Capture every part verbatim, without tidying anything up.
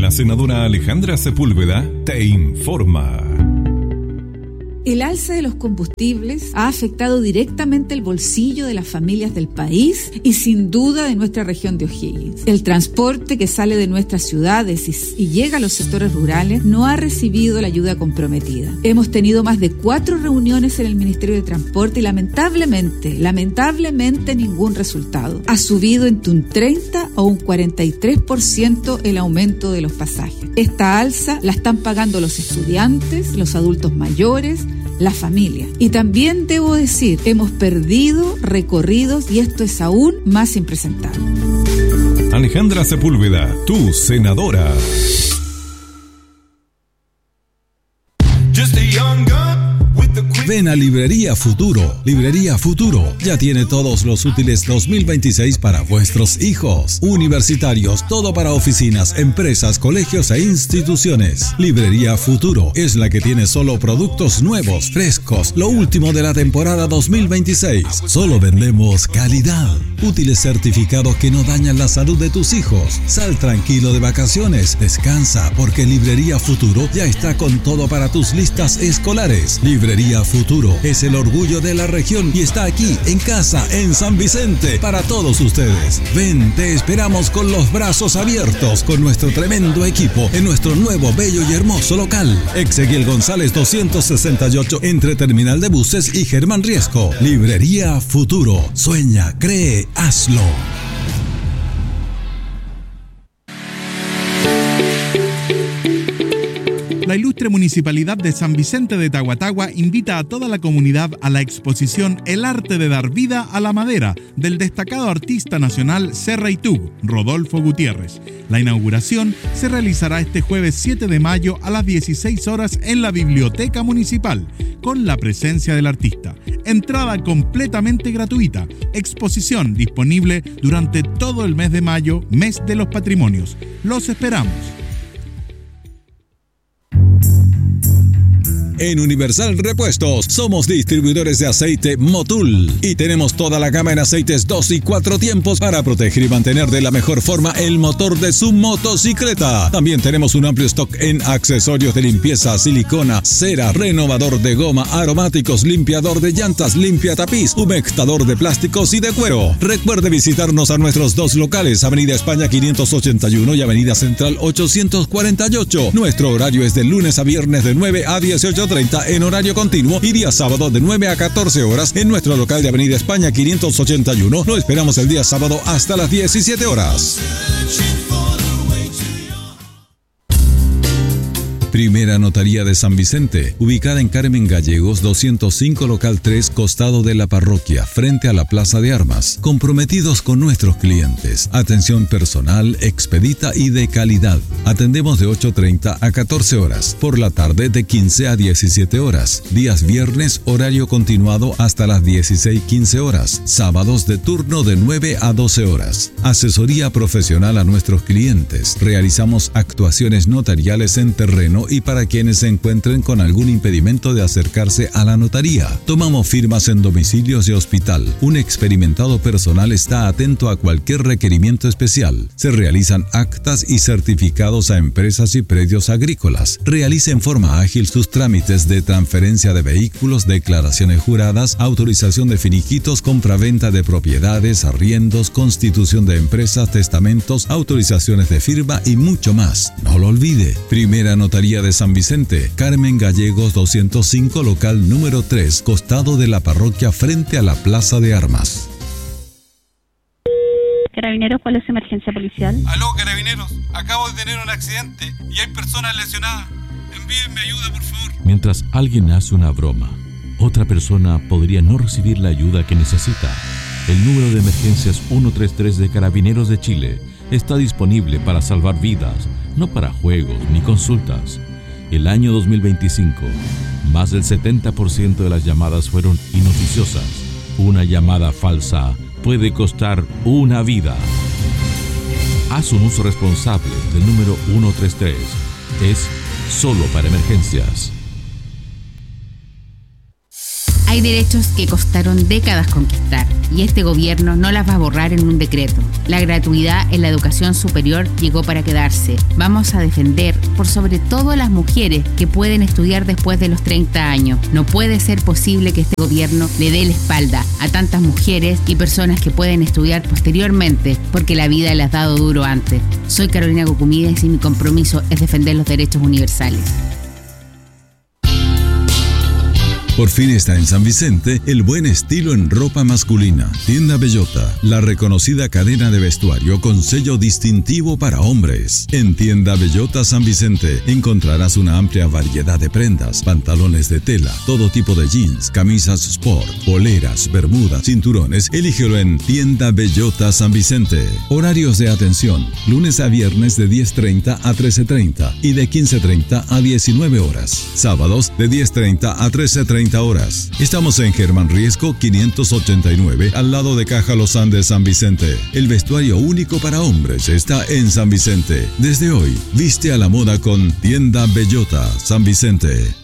La senadora Alejandra Sepúlveda te informa. El alza de los combustibles ha afectado directamente el bolsillo de las familias del país y sin duda de nuestra región de O'Higgins. El transporte que sale de nuestras ciudades y, y llega a los sectores rurales no ha recibido la ayuda comprometida. Hemos tenido más de cuatro reuniones en el Ministerio de Transporte y lamentablemente, lamentablemente ningún resultado. Ha subido entre un treinta o un cuarenta y tres por ciento el aumento de los pasajes. Esta alza la están pagando los estudiantes, los adultos mayores, la familia. Y también debo decir, hemos perdido recorridos y esto es aún más impresentable. Alejandra Sepúlveda, tu senadora. Ven a Librería Futuro. Librería Futuro ya tiene todos los útiles dos mil veintiséis para vuestros hijos. Universitarios, todo para oficinas, empresas, colegios e instituciones. Librería Futuro es la que tiene solo productos nuevos, frescos, lo último de la temporada dos mil veintiséis. Solo vendemos calidad. Útiles certificados que no dañan la salud de tus hijos. Sal tranquilo de vacaciones. Descansa porque Librería Futuro ya está con todo para tus listas escolares. Librería Futuro es el orgullo de la región y está aquí, en casa, en San Vicente, para todos ustedes. Ven, te esperamos con los brazos abiertos, con nuestro tremendo equipo, en nuestro nuevo, bello y hermoso local. Exequiel González doscientos sesenta y ocho, entre Terminal de Buses y Germán Riesco. Librería Futuro. Sueña, cree, hazlo. La ilustre Municipalidad de San Vicente de Tahuatahua invita a toda la comunidad a la exposición El arte de dar vida a la madera del destacado artista nacional Serra Itug, Rodolfo Gutiérrez. La inauguración se realizará este jueves siete de mayo a las dieciséis horas en la Biblioteca Municipal, con la presencia del artista. Entrada completamente gratuita. Exposición disponible durante todo el mes de mayo, mes de los patrimonios. Los esperamos. En Universal Repuestos somos distribuidores de aceite Motul y tenemos toda la gama en aceites dos y cuatro tiempos para proteger y mantener de la mejor forma el motor de su motocicleta. También tenemos un amplio stock en accesorios de limpieza, silicona, cera, renovador de goma, aromáticos, limpiador de llantas, limpia tapiz, humectador de plásticos y de cuero. Recuerde visitarnos a nuestros dos locales, Avenida España quinientos ochenta y uno y Avenida Central ochocientos cuarenta y ocho. Nuestro horario es de lunes a viernes de nueve a dieciocho treinta en horario continuo y día sábado de nueve a catorce horas en nuestro local de Avenida España quinientos ochenta y uno. Lo esperamos el día sábado hasta las diecisiete horas. Primera Notaría de San Vicente, ubicada en Carmen Gallegos doscientos cinco, local tres, costado de la parroquia, frente a la Plaza de Armas. Comprometidos con nuestros clientes. Atención personal, expedita y de calidad. Atendemos de ocho treinta a catorce horas. Por la tarde de quince a diecisiete horas. Días viernes, horario continuado hasta las dieciséis quince horas. Sábados de turno de nueve a doce horas. Asesoría profesional a nuestros clientes. Realizamos actuaciones notariales en terreno y para quienes se encuentren con algún impedimento de acercarse a la notaría. Tomamos firmas en domicilios y hospital. Un experimentado personal está atento a cualquier requerimiento especial. Se realizan actas y certificados a empresas y predios agrícolas. Realiza en forma ágil sus trámites de transferencia de vehículos, declaraciones juradas, autorización de finiquitos, compraventa de propiedades, arriendos, constitución de empresas, testamentos, autorizaciones de firma y mucho más. No lo olvide. Primera Notaría de San Vicente, Carmen Gallegos doscientos cinco, local número tres, costado de la parroquia, frente a la Plaza de Armas. Carabineros, ¿cuál es su emergencia policial? Aló, Carabineros, acabo de tener un accidente y hay personas lesionadas. Envíenme ayuda, por favor. Mientras alguien hace una broma, otra persona podría no recibir la ayuda que necesita. El número de emergencias ciento treinta y tres de Carabineros de Chile está disponible para salvar vidas, no para juegos ni consultas. El año dos mil veinticinco, más del setenta por ciento de las llamadas fueron inoficiosas. Una llamada falsa puede costar una vida. Haz un uso responsable del número ciento treinta y tres. Es solo para emergencias. Hay derechos que costaron décadas conquistar y este gobierno no las va a borrar en un decreto. La gratuidad en la educación superior llegó para quedarse. Vamos a defender por sobre todo a las mujeres que pueden estudiar después de los treinta años. No puede ser posible que este gobierno le dé la espalda a tantas mujeres y personas que pueden estudiar posteriormente porque la vida les ha dado duro antes. Soy Carolina Cucumides y mi compromiso es defender los derechos universales. Por fin está en San Vicente el buen estilo en ropa masculina. Tienda Bellota, la reconocida cadena de vestuario con sello distintivo para hombres. En Tienda Bellota San Vicente encontrarás una amplia variedad de prendas, pantalones de tela, todo tipo de jeans, camisas sport, poleras, bermudas, cinturones. Elígelo en Tienda Bellota San Vicente. Horarios de atención, lunes a viernes de diez treinta a trece treinta y de quince treinta a diecinueve horas. Sábados de diez treinta a trece treinta horas. Estamos en Germán Riesco quinientos ochenta y nueve, al lado de Caja Los Andes San Vicente. El vestuario único para hombres está en San Vicente. Desde hoy, viste a la moda con Tienda Bellota San Vicente.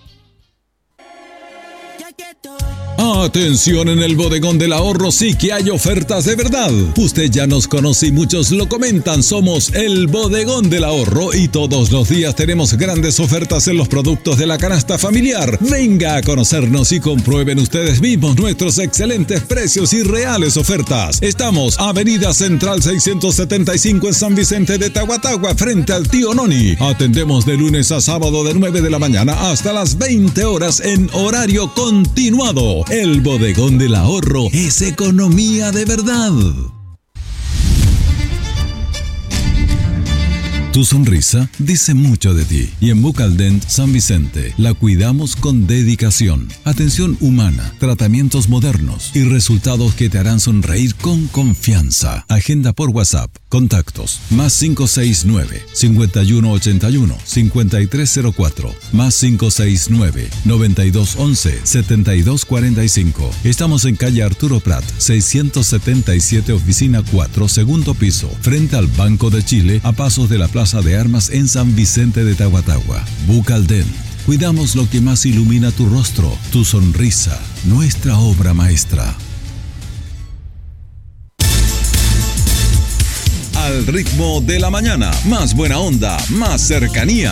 Atención, en el Bodegón del Ahorro sí que hay ofertas de verdad. Usted ya nos conoce y muchos lo comentan. Somos el Bodegón del Ahorro y todos los días tenemos grandes ofertas en los productos de la canasta familiar. Venga a conocernos y comprueben ustedes mismos nuestros excelentes precios y reales ofertas. Estamos Avenida Central seiscientos setenta y cinco en San Vicente de Tahuatahua, frente al Tío Noni. Atendemos de lunes a sábado de nueve de la mañana hasta las veinte horas en horario continuado. El Bodegón del Ahorro es economía de verdad. Tu sonrisa dice mucho de ti. Y en Bucaldent San Vicente la cuidamos con dedicación, atención humana, tratamientos modernos y resultados que te harán sonreír con confianza. Agenda por WhatsApp. Contactos más cinco seis nueve, cinco uno ocho uno, cinco tres cero cuatro, más cinco seis nueve, nueve dos once, setenta y dos cuarenta y cinco. Estamos en calle Arturo Prat, seiscientos setenta y siete, oficina cuatro, segundo piso, frente al Banco de Chile, a pasos de la Plaza de Armas en San Vicente de Tahuatahua. Bucaldent. Cuidamos lo que más ilumina tu rostro, tu sonrisa, nuestra obra maestra. Al ritmo de la mañana, más buena onda, más cercanía.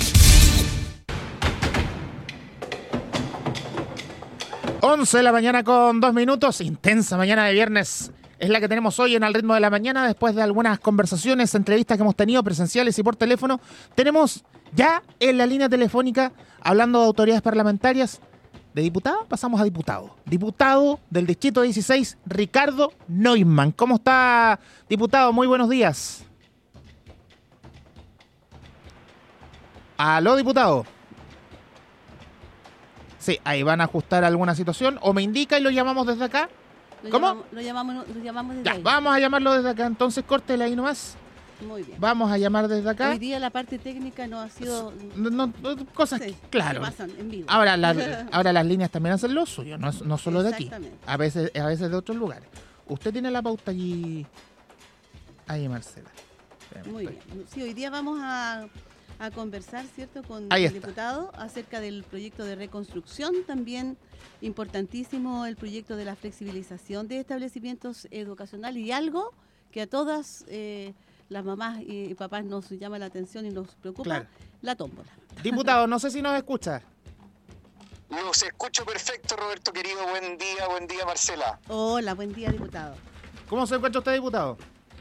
once de la mañana con dos minutos, intensa mañana de viernes. Es la que tenemos hoy en Al Ritmo de la Mañana, después de algunas conversaciones, entrevistas que hemos tenido presenciales y por teléfono. Tenemos ya en la línea telefónica, hablando de autoridades parlamentarias, de diputado, pasamos a diputado. Diputado del Distrito dieciséis, Ricardo Neumann. ¿Cómo está, diputado? Muy buenos días. ¿Aló, diputado? Sí, ahí van a ajustar alguna situación. O me indica y lo llamamos desde acá. Lo ¿Cómo? Llamamos, lo, llamamos, lo llamamos desde Ya, ahí. vamos a llamarlo desde acá. Entonces, córtele ahí nomás. Muy bien. Vamos a llamar desde acá. Hoy día la parte técnica no ha sido... No, no, no, cosas, sí, claro. que pasan en vivo. Ahora, la, ahora las líneas también hacen lo suyo, no, no solo de aquí. Exactamente. A veces, a veces de otros lugares. Usted tiene la pauta allí, ahí, Marcela. Muy bien. Sí, hoy día vamos a, a conversar, ¿cierto?, con Ahí el está. diputado acerca del proyecto de reconstrucción. También importantísimo el proyecto de la flexibilización de establecimientos educacionales y algo que a todas eh, las mamás y papás nos llama la atención y nos preocupa, Claro. la tómbola. Diputado, no sé si nos escucha. Los escucho perfecto, Roberto querido. Buen día, buen día, Marcela. Hola, buen día, diputado. ¿Cómo se encuentra usted, diputado?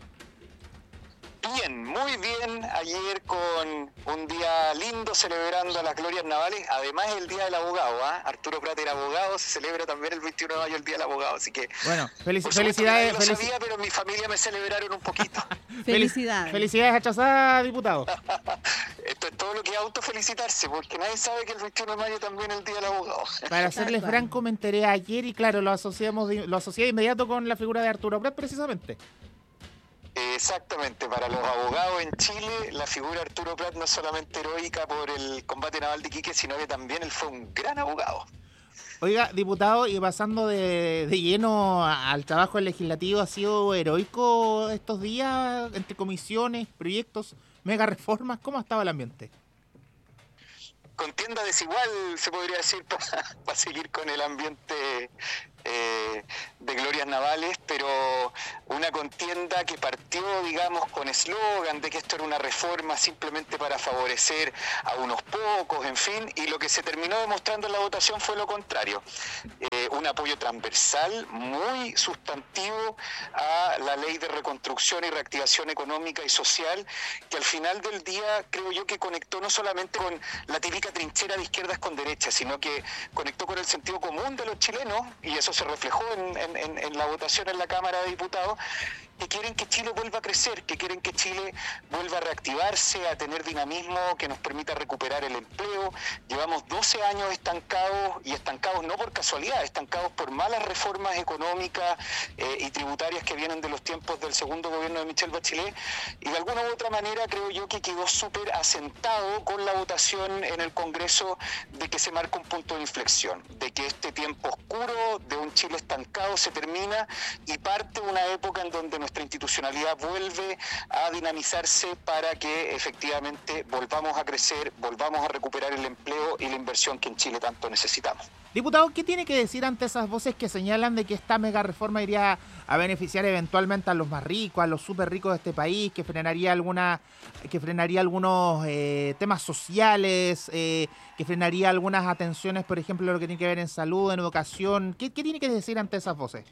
Bien, muy bien. Ayer con un día lindo celebrando las glorias navales. Además, el Día del Abogado. ¿eh? Arturo Prat era abogado. Se celebra también el veintiuno de mayo el Día del Abogado. Así que, Bueno, felici- por supuesto felicidades. que nadie lo felici- sabía, pero mi familia me celebraron un poquito. Felicidades. Felicidades achazadas, diputado. Esto es todo lo que es autofelicitarse, porque nadie sabe que el veintiuno de mayo también es el Día del Abogado. Para serle Tal cual. franco, me enteré ayer y claro, lo asociamos, de- lo asocié de inmediato con la figura de Arturo Prat, precisamente. Exactamente, para los abogados en Chile, la figura de Arturo Prat no es solamente heroica por el combate naval de Iquique, sino que también él fue un gran abogado. Oiga, diputado, y pasando de, de lleno a- al trabajo legislativo, ¿ha sido heroico estos días entre comisiones, proyectos, mega reformas? ¿Cómo ha estado el ambiente? contienda desigual, se podría decir, para pa seguir con el ambiente eh, de glorias navales, pero una contienda que partió, digamos, con eslogan de que esto era una reforma simplemente para favorecer a unos pocos, en fin, y lo que se terminó demostrando en la votación fue lo contrario. Eh, un apoyo transversal muy sustantivo a la ley de reconstrucción y reactivación económica y social, que al final del día creo yo que conectó no solamente con la típica trinchera de izquierdas con derechas, sino que conectó con el sentido común de los chilenos, y eso se reflejó en, en, en la votación en la Cámara de Diputados, que quieren que Chile vuelva a crecer, que quieren que Chile vuelva a reactivarse, a tener dinamismo que nos permita recuperar el empleo. Llevamos doce años estancados, y estancados no por casualidad, estancados por malas reformas económicas eh, y tributarias que vienen de los tiempos del segundo gobierno de Michelle Bachelet, y de alguna u otra manera creo yo que quedó súper asentado con la votación en el Congreso de que se marca un punto de inflexión, de que este tiempo oscuro de un Chile estancado se termina y parte una época en donde nuestra institucionalidad vuelve a dinamizarse para que efectivamente volvamos a crecer, volvamos a recuperar el empleo y la inversión que en Chile tanto necesitamos. Diputado, ¿qué tiene que decir ante esas voces que señalan de que esta mega reforma iría a beneficiar eventualmente a los más ricos, a los súper ricos de este país, que frenaría alguna, que frenaría algunos eh, temas sociales, eh, que frenaría algunas atenciones, por ejemplo, lo que tiene que ver en salud, en educación? ¿Qué, qué tiene que decir ante esas voces?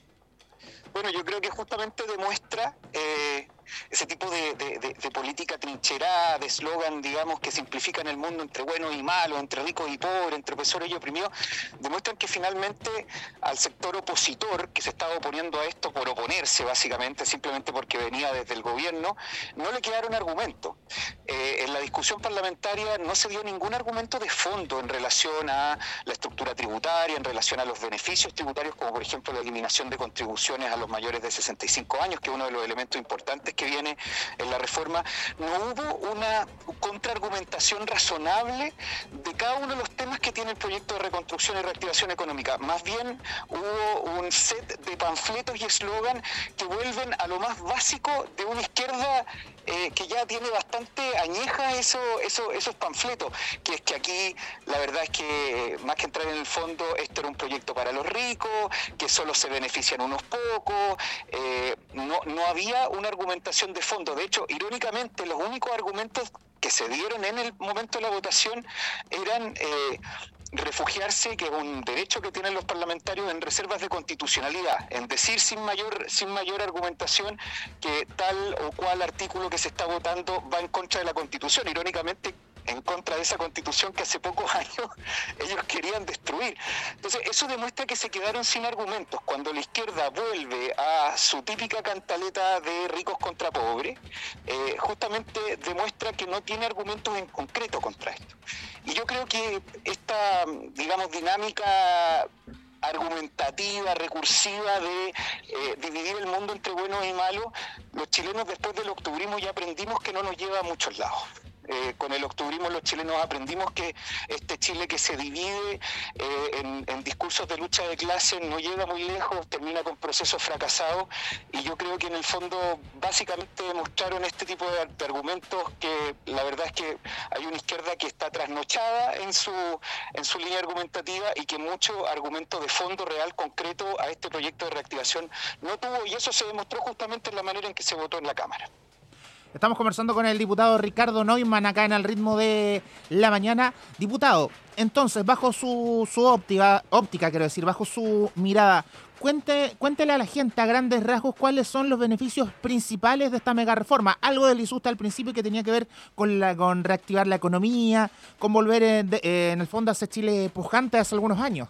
Bueno, yo creo que justamente demuestra eh, ese tipo de, de, de, de política trincherada, de eslogan, digamos, que simplifican el mundo entre buenos y malos, entre ricos y pobres, entre opresores y oprimidos, demuestran que finalmente al sector opositor, que se estaba oponiendo a esto por oponerse básicamente, simplemente porque venía desde el gobierno, no le quedaron argumentos. Eh, en la discusión parlamentaria no se dio ningún argumento de fondo en relación a la estructura tributaria, en relación a los beneficios tributarios, como por ejemplo la eliminación de contribuciones a los mayores de sesenta y cinco años, que es uno de los elementos importantes que viene en la reforma. No hubo una contraargumentación razonable de cada uno de los temas que tiene el proyecto de reconstrucción y reactivación económica. Más bien hubo un set de panfletos y eslogan que vuelven a lo más básico de una izquierda eh, que ya tiene bastante añeja eso, eso, esos panfletos, que es que aquí la verdad es que más que entrar en el fondo, esto era un proyecto para los ricos, que solo se benefician unos pocos, eh, no, no había una argumentación de fondo. De hecho, irónicamente, los únicos argumentos que se dieron en el momento de la votación eran eh, refugiarse, que es un derecho que tienen los parlamentarios, en reservas de constitucionalidad, en decir sin mayor, sin mayor argumentación que tal o cual artículo que se está votando va en contra de la Constitución. Irónicamente, en contra de esa Constitución que hace pocos años ellos querían destruir. Entonces, eso demuestra que se quedaron sin argumentos. Cuando la izquierda vuelve a su típica cantaleta de ricos contra pobres, eh, justamente demuestra que no tiene argumentos en concreto contra esto. Y yo creo que esta, digamos, dinámica argumentativa, recursiva de eh, dividir el mundo entre buenos y malos, los chilenos después del octubrismo ya aprendimos que no nos lleva a muchos lados. Eh, con el octubrismo los chilenos aprendimos que este Chile que se divide eh, en, en discursos de lucha de clase no llega muy lejos, termina con procesos fracasados, y yo creo que en el fondo básicamente demostraron este tipo de, de argumentos que la verdad es que hay una izquierda que está trasnochada en su, en su línea argumentativa y que mucho argumento de fondo real, concreto a este proyecto de reactivación no tuvo, y eso se demostró justamente en la manera en que se votó en la Cámara. Estamos conversando con el diputado Ricardo Neumann acá en el ritmo de la mañana. Diputado, entonces, bajo su, su óptica, óptica, quiero decir, bajo su mirada, cuente, cuéntele a la gente a grandes rasgos cuáles son los beneficios principales de esta mega reforma. Algo del ISUSTA al principio que tenía que ver con, la, con reactivar la economía, con volver en, de, en el fondo a ese Chile pujante hace algunos años.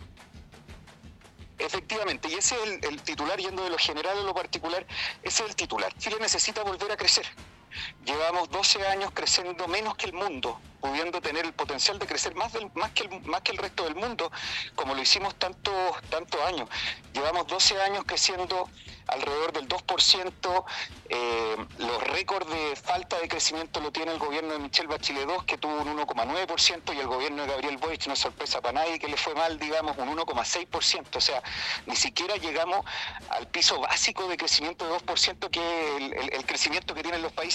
Efectivamente, y ese es el, el titular, yendo de lo general a lo particular, ese es el titular. Chile necesita volver a crecer. Llevamos doce años creciendo menos que el mundo, pudiendo tener el potencial de crecer más, del, más, que, el, más que el resto del mundo, como lo hicimos tantos tantos años. Llevamos doce años creciendo alrededor del dos por ciento, eh, los récords de falta de crecimiento lo tiene el gobierno de Michelle Bachelet dos, que tuvo un uno coma nueve por ciento, y el gobierno de Gabriel Boric, no es sorpresa para nadie que le fue mal, digamos, un uno coma seis por ciento. O sea, ni siquiera llegamos al piso básico de crecimiento de dos por ciento, que es el, el, el crecimiento que tienen los países casi que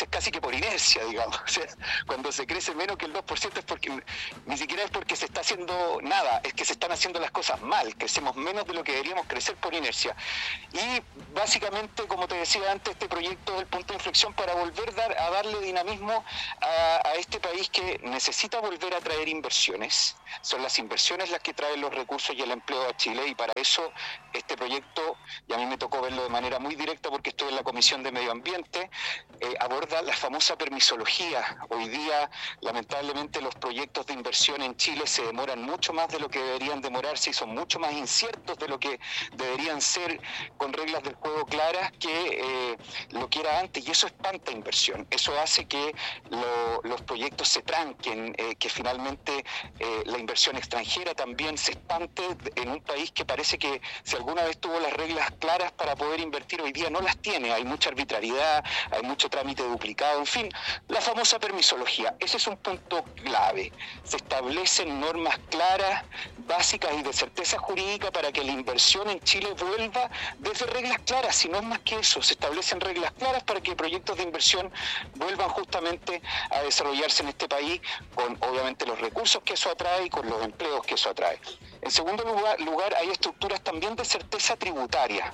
por inercia, digamos. O sea, cuando se crece menos que el dos por ciento es porque ni siquiera es porque se está haciendo nada, es que se están haciendo las cosas mal, crecemos menos de lo que deberíamos crecer por inercia. Y básicamente, como te decía antes, este proyecto es el punto de inflexión para volver dar, a darle dinamismo a, a este país que necesita volver a traer inversiones. Son las inversiones las que traen los recursos y el empleo a Chile, y para eso este proyecto, y a mí me tocó verlo de manera muy directa porque estoy en la Comisión de Medio Ambiente, eh, aborda la famosa permisología. Hoy día, lamentablemente, los proyectos de inversión en Chile se demoran mucho más de lo que deberían demorarse y son mucho más inciertos de lo que deberían ser, con reglas del juego claras, que eh, lo que era antes, y eso espanta inversión. Eso hace que lo, los proyectos se tranquen, eh, que finalmente eh, la inversión extranjera también se espante en un país que parece que si alguna vez tuvo las reglas claras para poder invertir, hoy día no las tiene. Hay mucha arbitrariedad, hay mucho trámite duplicado, en fin, la famosa permisología. Ese es un punto clave. Se establecen normas claras, básicas y de certeza jurídica para que la inversión en Chile vuelva desde reglas claras, si no es más que eso. Se establecen reglas claras para que proyectos de inversión vuelvan justamente a desarrollarse en este país con, obviamente, los recursos que eso atrae y con los empleos que eso atrae. En segundo lugar, lugar hay estructuras también de certeza tributaria.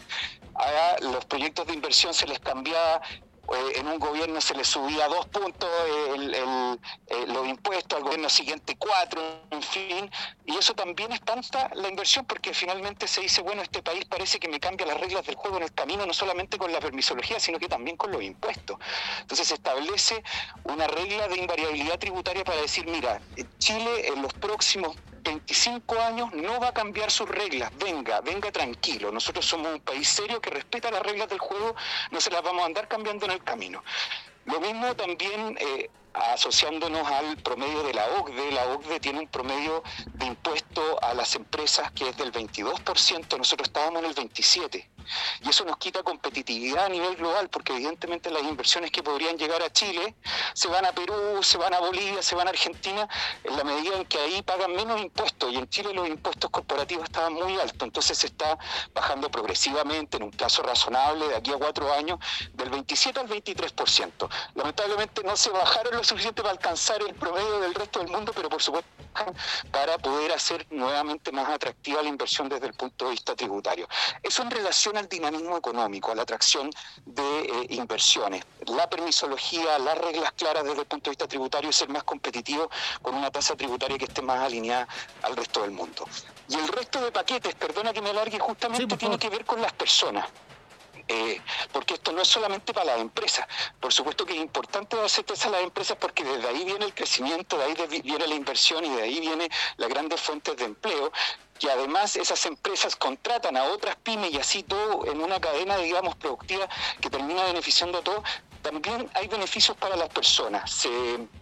A los proyectos de inversión se les cambiaba, eh, en un gobierno se les subía dos puntos el, el, el, los impuestos, al gobierno siguiente cuatro, en fin, y eso también espanta la inversión porque finalmente se dice, bueno, este país parece que me cambia las reglas del juego en el camino, no solamente con la permisología, sino que también con los impuestos. Entonces se establece una regla de invariabilidad tributaria para decir, mira, Chile en los próximos veinticinco años no va a cambiar sus reglas, venga, venga tranquilo, nosotros somos un país serio que respeta las reglas del juego, no se las vamos a andar cambiando en el camino. Lo mismo también eh, asociándonos al promedio de la O C D E, la O C D E tiene un promedio de impuesto a las empresas que es del veintidós por ciento, nosotros estábamos en el veintisiete por ciento. Y eso nos quita competitividad a nivel global, porque evidentemente las inversiones que podrían llegar a Chile se van a Perú, se van a Bolivia, se van a Argentina, en la medida en que ahí pagan menos impuestos, y en Chile los impuestos corporativos estaban muy altos, entonces se está bajando progresivamente en un plazo razonable de aquí a cuatro años, del veintisiete al veintitrés por ciento. Lamentablemente no se bajaron lo suficiente para alcanzar el promedio del resto del mundo, pero por supuesto para poder hacer nuevamente más atractiva la inversión desde el punto de vista tributario. Eso en relación al dinamismo económico, a la atracción de eh, inversiones. La permisología, las reglas claras desde el punto de vista tributario y ser más competitivo con una tasa tributaria que esté más alineada al resto del mundo. Y el resto de paquetes, perdona que me alargue, justamente sí, tiene que ver con las personas. Eh, porque esto no es solamente para las empresas. Por supuesto que es importante dar certeza a las empresas porque desde ahí viene el crecimiento, de ahí de, viene la inversión y de ahí viene las grandes fuentes de empleo, que además esas empresas contratan a otras pymes y así todo en una cadena, digamos, productiva que termina beneficiando a todos. También hay beneficios para las personas. Se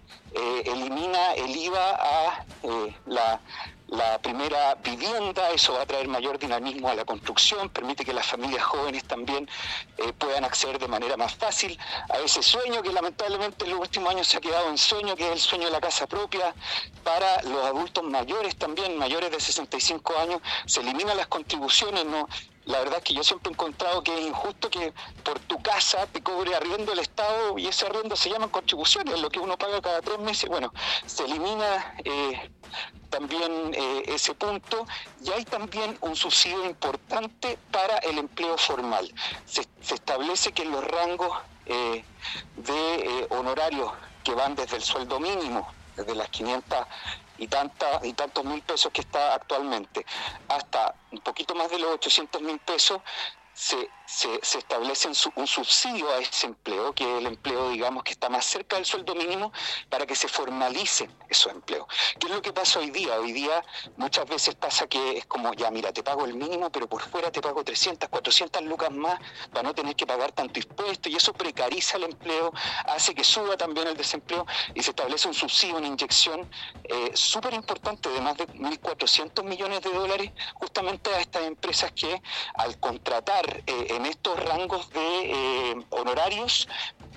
eh, elimina el I V A a eh, la... la primera vivienda, eso va a traer mayor dinamismo a la construcción, permite que las familias jóvenes también eh, puedan acceder de manera más fácil a ese sueño que lamentablemente en los últimos años se ha quedado en sueño, que es el sueño de la casa propia. Para los adultos mayores también, mayores de sesenta y cinco años, se eliminan las contribuciones, ¿no? La verdad es que yo siempre he encontrado que es injusto que por tu casa te cobre arriendo el Estado y ese arriendo se llaman contribuciones, lo que uno paga cada tres meses. Bueno, se elimina eh, también eh, ese punto y hay también un subsidio importante para el empleo formal. Se, se establece que en los rangos eh, de eh, honorarios que van desde el sueldo mínimo, desde las quinientas y tantas y tantos mil pesos que está actualmente hasta un poquito más de los ochocientos mil pesos, se, se, se establece un subsidio a ese empleo, que es el empleo, digamos, que está más cerca del sueldo mínimo, para que se formalicen esos empleos. ¿Qué es lo que pasa hoy día? Hoy día muchas veces pasa que es como, ya mira, te pago el mínimo, pero por fuera te pago trescientas, cuatrocientas lucas más para no tener que pagar tanto impuesto, y eso precariza el empleo, hace que suba también el desempleo, y se establece un subsidio, una inyección eh, súper importante de más de mil cuatrocientos millones de dólares justamente a estas empresas que al contratar eh, en estos rangos de eh, honorarios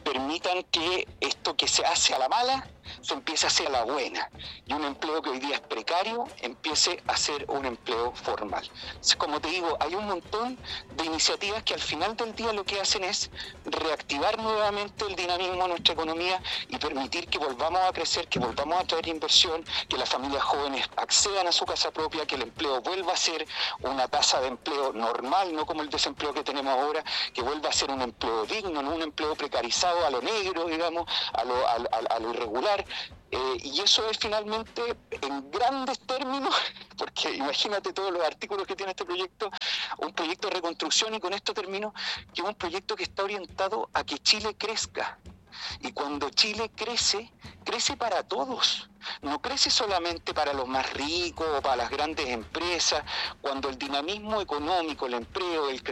permitan que esto que se hace a la mala se empiece a hacer a la buena, y un empleo que hoy día es precario empiece a ser un empleo formal. Entonces, como te digo, hay un montón de iniciativas que al final del día lo que hacen es reactivar nuevamente el dinamismo de nuestra economía y permitir que volvamos a crecer, que volvamos a traer inversión, que las familias jóvenes accedan a su casa propia, que el empleo vuelva a ser una tasa de empleo normal, no como el desempleo que tenemos ahora, que vuelva a ser un empleo digno, no un empleo precarizado a lo negro, digamos, a lo, a, a, a lo irregular. Eh, y eso es finalmente, en grandes términos, porque imagínate todos los artículos que tiene este proyecto, un proyecto de reconstrucción, y con esto termino, que es un proyecto que está orientado a que Chile crezca. Y cuando Chile crece, crece para todos. No crece solamente para los más ricos o para las grandes empresas. Cuando el dinamismo económico, el empleo, el